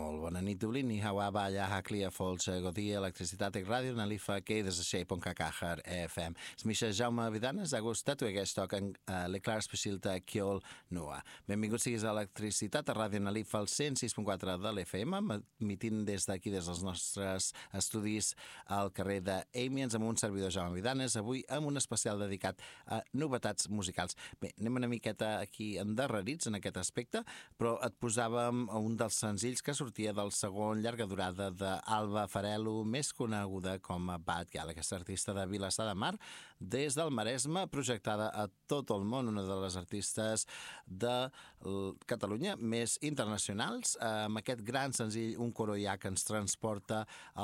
Molt bona nit, Dublin. Ni hawa ba ja haklia folts godia electricitat ec ràdio na lifa que des de shape kakahar FM. Smisha Jaume Vidanes ha gustat o stoc en l'eclar specialta Kiol Nua. Benvinguts siguis a electricitat a ràdio na lifa al 106.4 de l'FM, emitint des d'aquí, des dels nostres estudis al carrer d'Amiens amb un servidor Jaume Vidanes, avui amb un especial dedicat a novetats musicals. Bé, anem una miqueta aquí endarrerits en aquest aspecte, però et posàvem un dels senzills que sortia del segon llarga durada d'Alba Farelo, més coneguda com a Bad Gal, aquesta artista de Vilassar de Mar, des del Maresme, projectada a tot el món, una de les artistes de Catalunya més internacionals, amb aquest gran senzill, Un coro ja que ens transporta